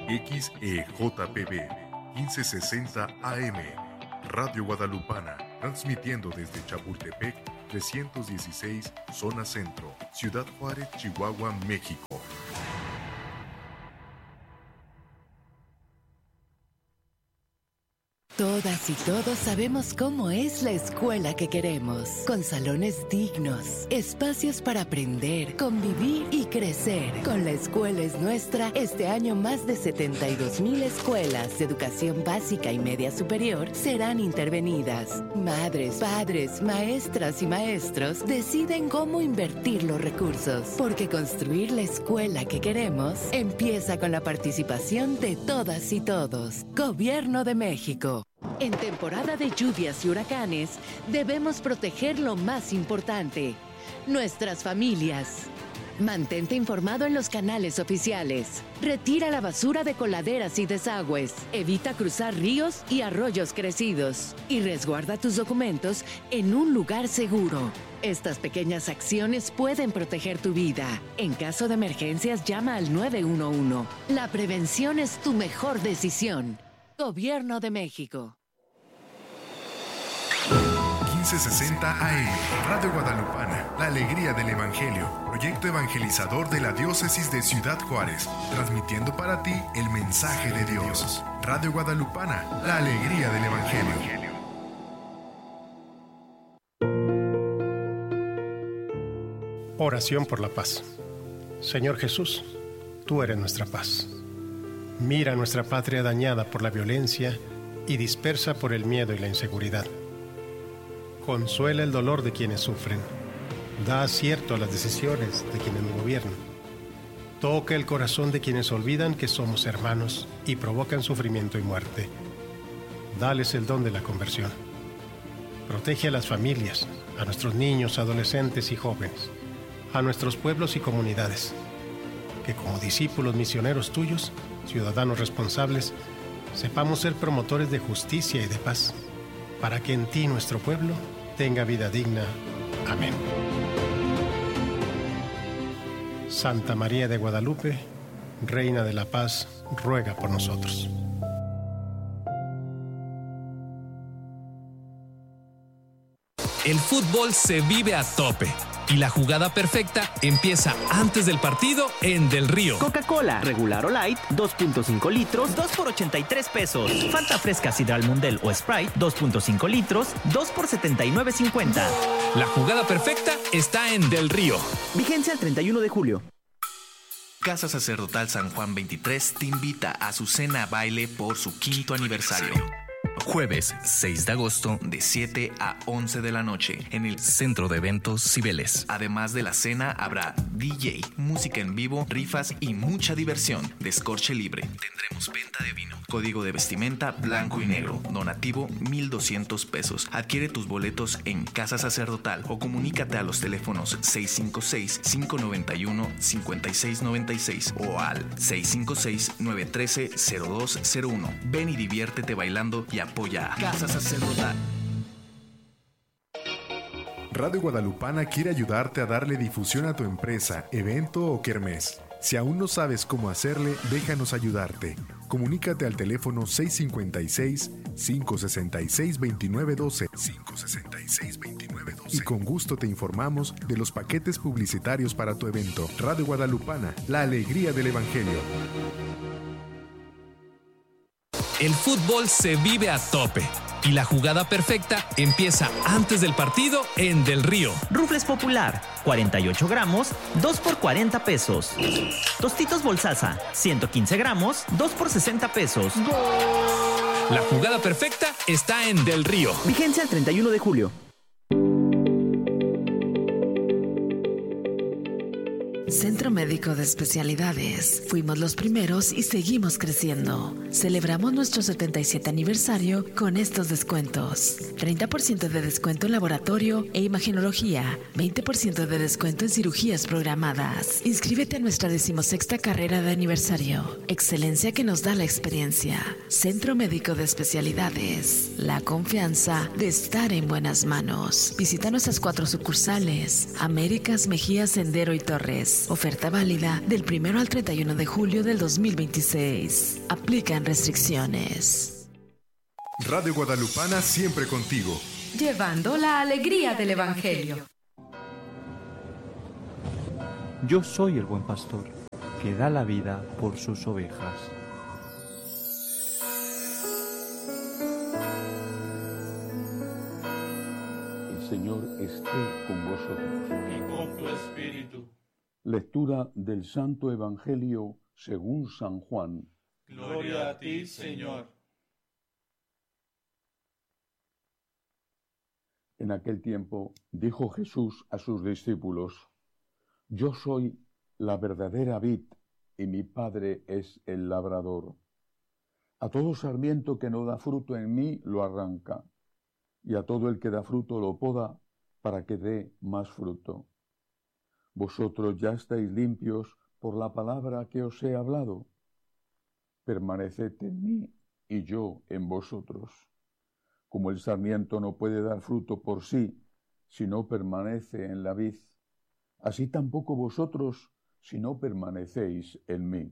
XEJPB 1560 AM, Radio Guadalupana, transmitiendo desde Chapultepec 316, Zona Centro, Ciudad Juárez, Chihuahua, México. Todas y todos sabemos cómo es la escuela que queremos, con salones dignos, espacios para aprender, convivir y crecer. Con La Escuela es Nuestra, este año más de 72,000 escuelas de educación básica y media superior serán intervenidas. Madres, padres, maestras y maestros deciden cómo invertir los recursos, porque construir la escuela que queremos empieza con la participación de todas y todos. Gobierno de México. En temporada de lluvias y huracanes, debemos proteger lo más importante, nuestras familias. Mantente informado en los canales oficiales. Retira la basura de coladeras y desagües. Evita cruzar ríos y arroyos crecidos. Y resguarda tus documentos en un lugar seguro. Estas pequeñas acciones pueden proteger tu vida. En caso de emergencias, llama al 911. La prevención es tu mejor decisión. Gobierno de México. 1560 AM, Radio Guadalupana, la alegría del Evangelio, proyecto evangelizador de la Diócesis de Ciudad Juárez, transmitiendo para ti el mensaje de Dios. Radio Guadalupana, la alegría del Evangelio. Oración por la paz. Señor Jesús, tú eres nuestra paz. Mira nuestra patria dañada por la violencia y dispersa por el miedo y la inseguridad. Consuela el dolor de quienes sufren. Da acierto a las decisiones de quienes nos gobiernan. Toca el corazón de quienes olvidan que somos hermanos y provocan sufrimiento y muerte. Dales el don de la conversión. Protege a las familias, a nuestros niños, adolescentes y jóvenes, a nuestros pueblos y comunidades. Que como discípulos misioneros tuyos, ciudadanos responsables, sepamos ser promotores de justicia y de paz, para que en ti nuestro pueblo tenga vida digna. Amén. Santa María de Guadalupe, Reina de la Paz, ruega por nosotros. El fútbol se vive a tope y la jugada perfecta empieza antes del partido en Del Río. Coca-Cola, regular o light, 2.5 litros, 2 por 83 pesos. Fanta fresca Sidral Mundel o Sprite, 2.5 litros, 2 por 79.50. La jugada perfecta está en Del Río. Vigencia el 31 de julio. Casa Sacerdotal San Juan 23 te invita a su cena baile por su 5º aniversario. Jueves 6 de agosto de 7 a 11 de la noche en el Centro de Eventos Cibeles. Además de la cena habrá DJ, música en vivo, rifas y mucha diversión. Descorche libre. Tendremos venta de vino. Código de vestimenta blanco y negro. Donativo 1,200 pesos. Adquiere tus boletos en Casa Sacerdotal o comunícate a los teléfonos 656-591-5696 o al 656-913-0201. Ven y diviértete bailando y apoya a Casa Sacerdotal. Radio Guadalupana quiere ayudarte a darle difusión a tu empresa, evento o kermés. Si aún no sabes cómo hacerle, déjanos ayudarte. Comunícate al teléfono 656-566-2912 y con gusto te informamos de los paquetes publicitarios para tu evento. Radio Guadalupana, la alegría del Evangelio. El fútbol se vive a tope y la jugada perfecta empieza antes del partido en Del Río. Rufles Popular, 48 gramos, 2 por 40 pesos. Tostitos Bolsasa, 115 gramos, 2 por 60 pesos. La jugada perfecta está en Del Río. Vigencia el 31 de julio. Centro Médico de Especialidades. Fuimos los primeros y seguimos creciendo. Celebramos nuestro 77 aniversario con estos descuentos. 30% de descuento en laboratorio e imagenología. 20% de descuento en cirugías programadas. Inscríbete a nuestra 16ª carrera de aniversario. Excelencia que nos da la experiencia. Centro Médico de Especialidades. La confianza de estar en buenas manos. Visita nuestras 4 sucursales. Américas, Mejía, Sendero y Torres. $100. Oferta válida del 1 al 31 de julio del 2026. Aplican restricciones. Radio Guadalupana siempre contigo. Llevando la alegría del Evangelio. Yo soy el buen pastor, que da la vida por sus ovejas. El Señor esté con vosotros. Y con tu espíritu. Lectura del Santo Evangelio según San Juan. Gloria a ti, Señor. En aquel tiempo dijo Jesús a sus discípulos: Yo soy la verdadera vid, y mi Padre es el labrador. A todo sarmiento que no da fruto en mí lo arranca, y a todo el que da fruto lo poda, para que dé más fruto. Vosotros ya estáis limpios por la palabra que os he hablado. Permaneced en mí, y yo en vosotros. Como el sarmiento no puede dar fruto por sí, si no permanece en la vid, así tampoco vosotros, si no permanecéis en mí.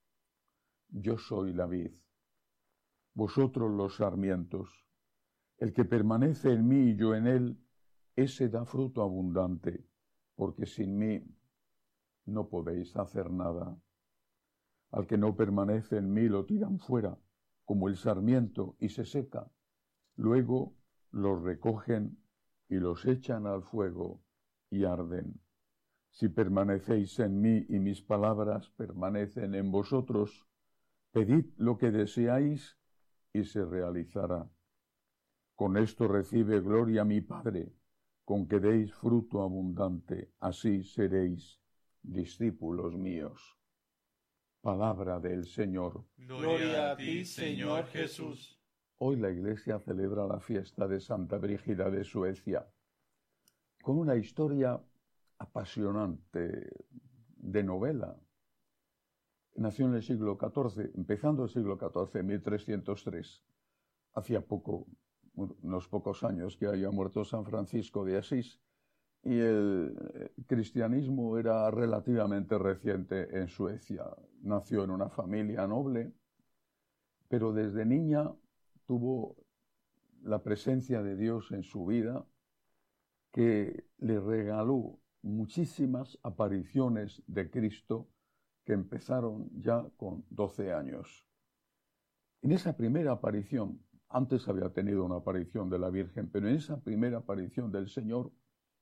Yo soy la vid, vosotros los sarmientos. El que permanece en mí y yo en él, ese da fruto abundante, porque sin mí no podéis hacer nada. Al que no permanece en mí lo tiran fuera, como el sarmiento, y se seca. Luego los recogen y los echan al fuego y arden. Si permanecéis en mí y mis palabras permanecen en vosotros, pedid lo que deseáis y se realizará. Con esto recibe gloria mi Padre, con que deis fruto abundante, así seréis discípulos míos. Palabra del Señor. Gloria a ti, Señor Jesús. Hoy la Iglesia celebra la fiesta de Santa Brígida de Suecia, con una historia apasionante de novela. Nació en el siglo XIV, empezando el siglo XIV, 1303. Hacía unos pocos años que había muerto San Francisco de Asís, y el cristianismo era relativamente reciente en Suecia. Nació en una familia noble, pero desde niña tuvo la presencia de Dios en su vida, que le regaló muchísimas apariciones de Cristo que empezaron ya con 12 años. En esa primera aparición, antes había tenido una aparición de la Virgen, pero en esa primera aparición del Señor,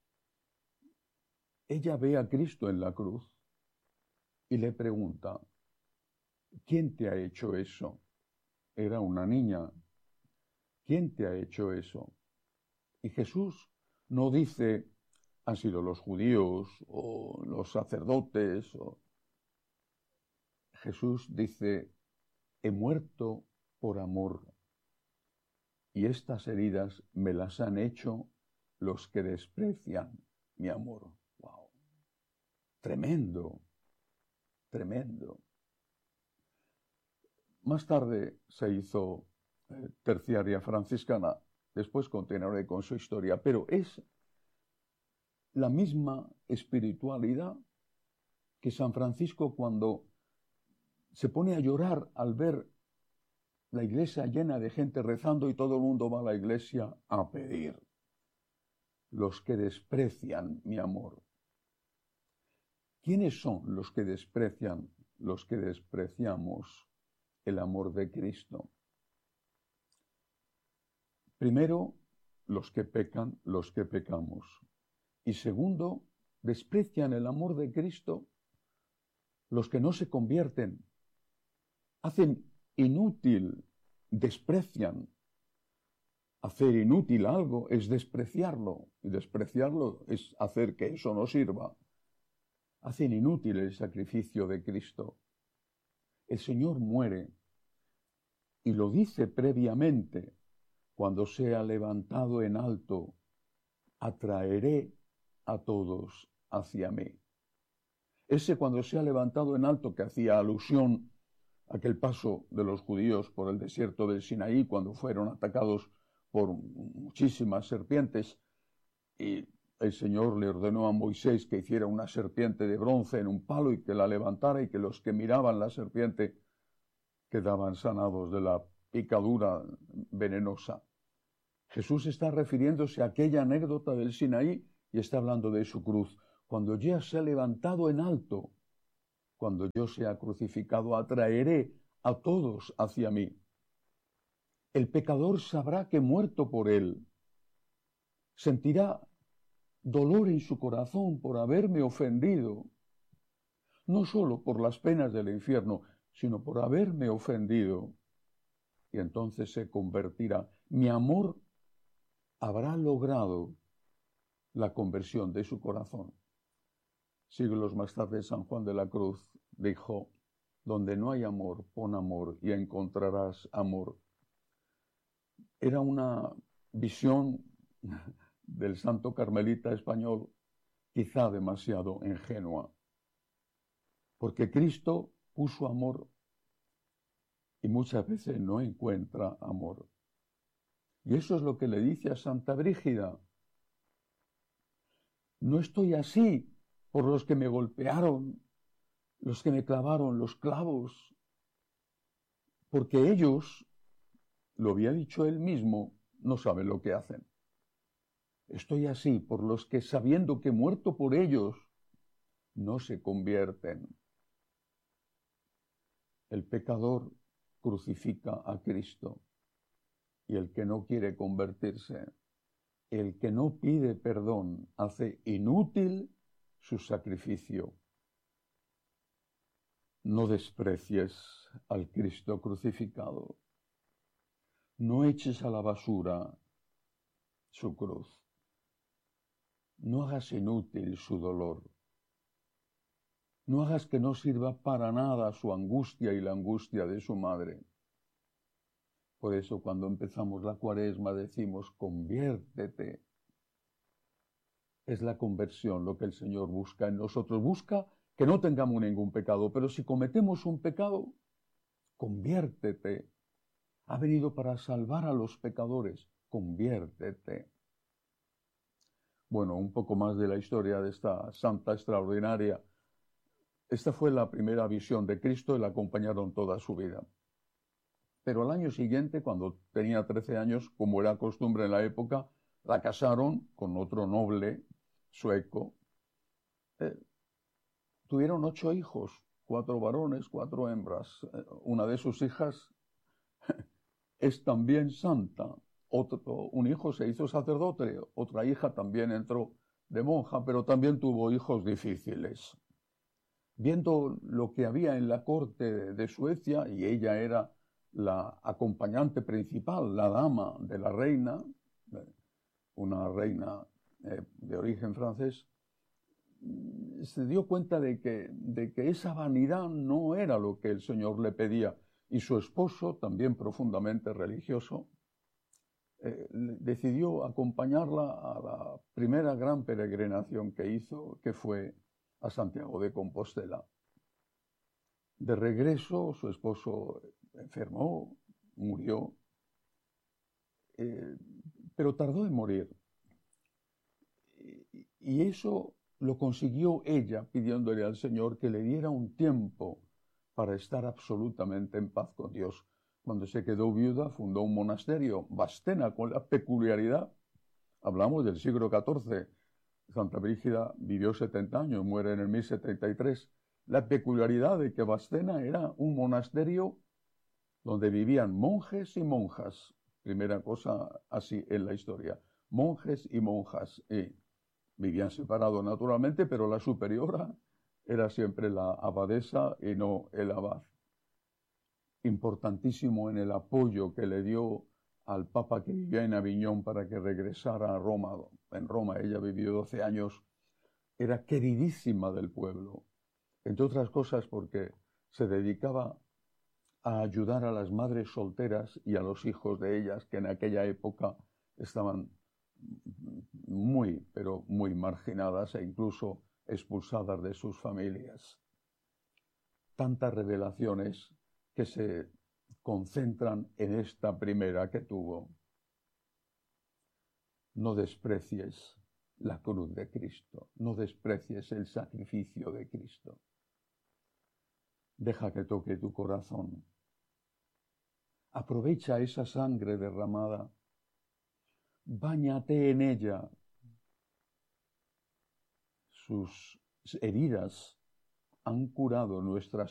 ella ve a Cristo en la cruz y le pregunta: ¿quién te ha hecho eso? Era una niña. ¿Quién te ha hecho eso? Y Jesús no dice: han sido los judíos o los sacerdotes. Jesús dice: he muerto por amor, y estas heridas me las han hecho los que desprecian mi amor. ¡Wow! Tremendo, tremendo. Más tarde se hizo terciaria franciscana, después continuaré con su historia, pero es la misma espiritualidad que San Francisco cuando se pone a llorar al ver la iglesia llena de gente rezando y todo el mundo va a la iglesia a pedir. Los que desprecian mi amor. ¿Quiénes son los que desprecian, los que despreciamos el amor de Cristo? Primero, los que pecan, los que pecamos. Y segundo, desprecian el amor de Cristo los que no se convierten. Hacen inútil, desprecian. Hacer inútil algo es despreciarlo, y despreciarlo es hacer que eso no sirva. Hacen inútil el sacrificio de Cristo. El Señor muere, y lo dice previamente: cuando sea levantado en alto, atraeré a todos hacia mí. Ese cuando sea levantado en alto, que hacía alusión a aquel paso de los judíos por el desierto del Sinaí, cuando fueron atacados por muchísimas serpientes, y el Señor le ordenó a Moisés que hiciera una serpiente de bronce en un palo y que la levantara, y que los que miraban la serpiente quedaban sanados de la picadura venenosa. Jesús está refiriéndose a aquella anécdota del Sinaí y está hablando de su cruz. Cuando ya se ha levantado en alto, cuando yo sea crucificado, atraeré a todos hacia mí. El pecador sabrá que muerto por él, sentirá dolor en su corazón por haberme ofendido, no solo por las penas del infierno, sino por haberme ofendido. Y entonces se convertirá. Mi amor habrá logrado la conversión de su corazón. Siglos más tarde, San Juan de la Cruz dijo: donde no hay amor, pon amor y encontrarás amor. Era una visión del santo carmelita español quizá demasiado ingenua, porque Cristo puso amor y muchas veces no encuentra amor. Y eso es lo que le dice a Santa Brígida: no estoy así por los que me golpearon, los que me clavaron los clavos, porque ellos, lo había dicho él mismo, no saben lo que hacen. Estoy así por los que, sabiendo que he muerto por ellos, no se convierten. El pecador crucifica a Cristo, y el que no quiere convertirse, el que no pide perdón, hace inútil su sacrificio. No desprecies al Cristo crucificado. No eches a la basura su cruz. No hagas inútil su dolor. No hagas que no sirva para nada su angustia y la angustia de su madre. Por eso cuando empezamos la Cuaresma decimos: conviértete. Es la conversión lo que el Señor busca en nosotros. Busca que no tengamos ningún pecado, pero si cometemos un pecado, conviértete. Ha venido para salvar a los pecadores. Conviértete. Bueno, un poco más de la historia de esta santa extraordinaria. Esta fue la primera visión de Cristo y la acompañaron toda su vida. Pero al año siguiente, cuando tenía 13 años, como era costumbre en la época, la casaron con otro noble sueco. Tuvieron 8 hijos, 4 varones, 4 hembras. Una de sus hijas es también santa. Un hijo se hizo sacerdote, otra hija también entró de monja, pero también tuvo hijos difíciles. Viendo lo que había en la corte de Suecia, y ella era la acompañante principal, la dama de la reina, una reina de origen francés, se dio cuenta de que esa vanidad no era lo que el Señor le pedía. Y su esposo, también profundamente religioso, decidió acompañarla a la primera gran peregrinación que hizo, que fue a Santiago de Compostela. De regreso, su esposo enfermó, murió, pero tardó en morir. Y eso lo consiguió ella pidiéndole al Señor que le diera un tiempo para estar absolutamente en paz con Dios. Cuando se quedó viuda, fundó un monasterio, Vastena, con la peculiaridad, hablamos del siglo XIV, Santa Brígida vivió 70 años, muere en el 1073, la peculiaridad de que Vastena era un monasterio donde vivían monjes y monjas, primera cosa así en la historia, monjes y monjas, y vivían separados naturalmente, pero la superiora era siempre la abadesa y no el abad. Importantísimo en el apoyo que le dio al Papa que vivía en Aviñón para que regresara a Roma. En Roma ella vivió 12 años, era queridísima del pueblo, entre otras cosas porque se dedicaba a ayudar a las madres solteras y a los hijos de ellas, que en aquella época estaban muy, pero muy marginadas e incluso expulsadas de sus familias. Tantas revelaciones que se concentran en esta primera que tuvo. No desprecies la cruz de Cristo, no desprecies el sacrificio de Cristo. Deja que toque tu corazón. Aprovecha esa sangre derramada. Báñate en ella. Sus heridas han curado nuestras